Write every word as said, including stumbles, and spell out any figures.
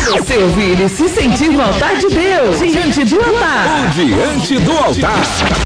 Você ouvir e se sentir no altar de Deus, diante do altar. Diante do altar.